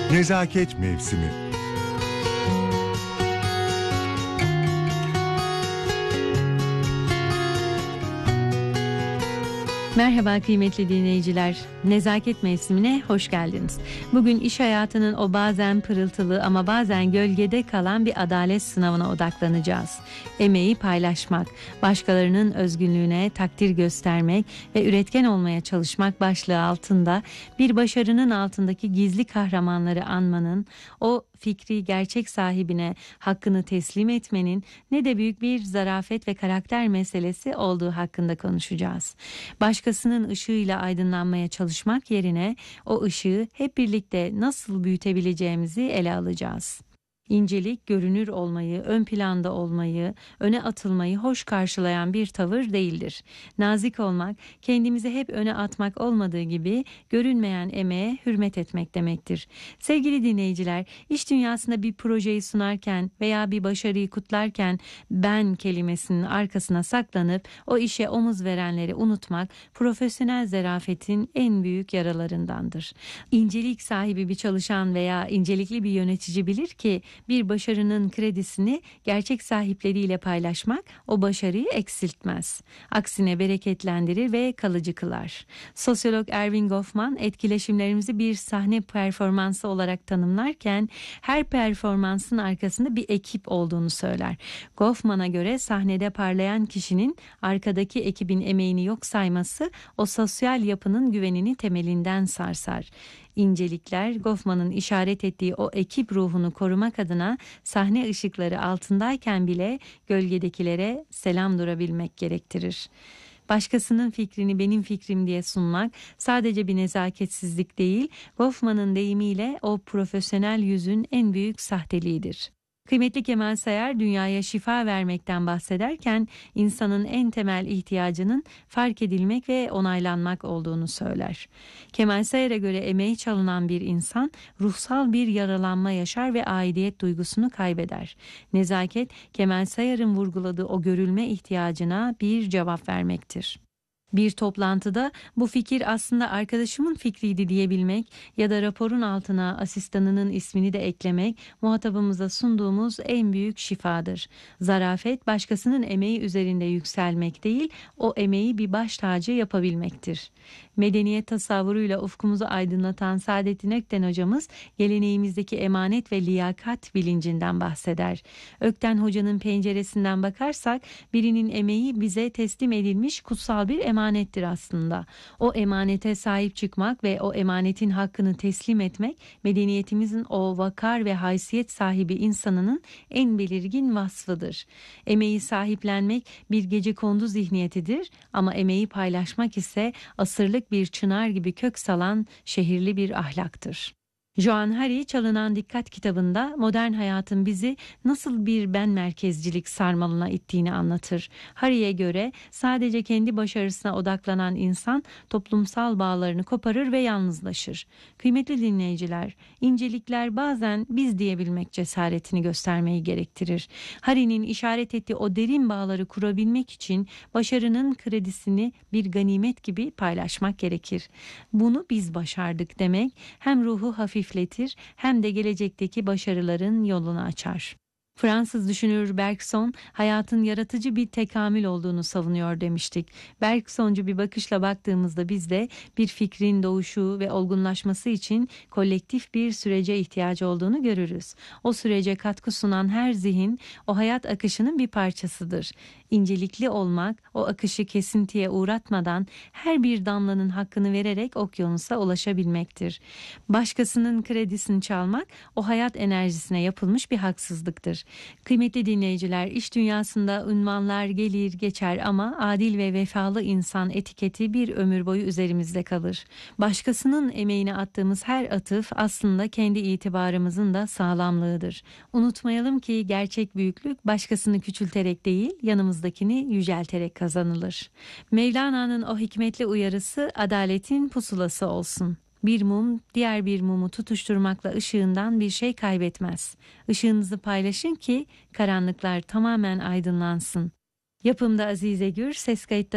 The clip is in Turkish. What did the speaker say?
Nezaket mevsimi. Merhaba kıymetli dinleyiciler. Nezaket mevsimine hoş geldiniz. Bugün iş hayatının o bazen pırıltılı ama bazen gölgede kalan bir adalet sınavına odaklanacağız. Emeği paylaşmak, başkalarının özgünlüğüne takdir göstermek ve üretken olmaya çalışmak başlığı altında bir başarının altındaki gizli kahramanları anmanın, o fikri gerçek sahibine hakkını teslim etmenin ne de büyük bir zarafet ve karakter meselesi olduğu hakkında konuşacağız. Başkasının ışığıyla aydınlanmaya çalışmak yerine o ışığı hep birlikte nasıl büyütebileceğimizi ele alacağız. İncelik, görünür olmayı, ön planda olmayı, öne atılmayı hoş karşılayan bir tavır değildir. Nazik olmak, kendimizi hep öne atmak olmadığı gibi görünmeyen emeğe hürmet etmek demektir. Sevgili dinleyiciler, iş dünyasında bir projeyi sunarken veya bir başarıyı kutlarken ben kelimesinin arkasına saklanıp o işe omuz verenleri unutmak, profesyonel zarafetin en büyük yaralarındandır. İncelik sahibi bir çalışan veya incelikli bir yönetici bilir ki, bir başarının kredisini gerçek sahipleriyle paylaşmak o başarıyı eksiltmez. Aksine bereketlendirir ve kalıcı kılar. Sosyolog Erving Goffman etkileşimlerimizi bir sahne performansı olarak tanımlarken her performansın arkasında bir ekip olduğunu söyler. Goffman'a göre sahnede parlayan kişinin arkadaki ekibin emeğini yok sayması o sosyal yapının güvenini temelinden sarsar. İncelikler, Goffman'ın işaret ettiği o ekip ruhunu korumak adına sahne ışıkları altındayken bile gölgedekilere selam durabilmek gerektirir. Başkasının fikrini benim fikrim diye sunmak sadece bir nezaketsizlik değil, Goffman'ın deyimiyle o profesyonel yüzün en büyük sahteliğidir. Kıymetli Kemal Sayar dünyaya şifa vermekten bahsederken insanın en temel ihtiyacının fark edilmek ve onaylanmak olduğunu söyler. Kemal Sayar'a göre emeği çalınan bir insan ruhsal bir yaralanma yaşar ve aidiyet duygusunu kaybeder. Nezaket, Kemal Sayar'ın vurguladığı o görülme ihtiyacına bir cevap vermektir. Bir toplantıda bu fikir aslında arkadaşımın fikriydi diyebilmek ya da raporun altına asistanının ismini de eklemek muhatabımıza sunduğumuz en büyük şifadır. Zarafet başkasının emeği üzerinde yükselmek değil, o emeği bir baş tacı yapabilmektir. Medeniyet tasavvuruyla ufkumuzu aydınlatan Saadettin Ökten hocamız geleneğimizdeki emanet ve liyakat bilincinden bahseder. Ökten hocanın penceresinden bakarsak birinin emeği bize teslim edilmiş kutsal bir emanettir aslında. O emanete sahip çıkmak ve o emanetin hakkını teslim etmek medeniyetimizin o vakar ve haysiyet sahibi insanının en belirgin vasfıdır. Emeği sahiplenmek bir gecekondu zihniyetidir ama emeği paylaşmak ise asırlık bir çınar gibi kök salan şehirli bir ahlaktır. Joan Hari Çalınan Dikkat kitabında modern hayatın bizi nasıl bir ben merkezcilik sarmalına ittiğini anlatır. Hari'ye göre sadece kendi başarısına odaklanan insan toplumsal bağlarını koparır ve yalnızlaşır. Kıymetli dinleyiciler, incelikler bazen biz diyebilmek cesaretini göstermeyi gerektirir. Hari'nin işaret ettiği o derin bağları kurabilmek için başarının kredisini bir ganimet gibi paylaşmak gerekir. Bunu biz başardık demek hem ruhu hafifletir hem de gelecekteki başarıların yolunu açar. Fransız düşünür Bergson, hayatın yaratıcı bir tekamül olduğunu savunuyor demiştik. Bergsoncu bir bakışla baktığımızda biz de bir fikrin doğuşu ve olgunlaşması için kolektif bir sürece ihtiyacı olduğunu görürüz. O sürece katkı sunan her zihin o hayat akışının bir parçasıdır. İncelikli olmak, o akışı kesintiye uğratmadan her bir damlanın hakkını vererek okyanusa ulaşabilmektir. Başkasının kredisini çalmak o hayat enerjisine yapılmış bir haksızlıktır. Kıymetli dinleyiciler, iş dünyasında unvanlar gelir geçer ama adil ve vefalı insan etiketi bir ömür boyu üzerimizde kalır. Başkasının emeğine attığımız her atıf aslında kendi itibarımızın da sağlamlığıdır. Unutmayalım ki gerçek büyüklük başkasını küçülterek değil, yanımızdakini yücelterek kazanılır. Mevlana'nın o hikmetli uyarısı adaletin pusulası olsun. Bir mum diğer bir mumu tutuşturmakla ışığından bir şey kaybetmez. Işığınızı paylaşın ki karanlıklar tamamen aydınlansın. Yapımda Azize Gür, ses kayıtta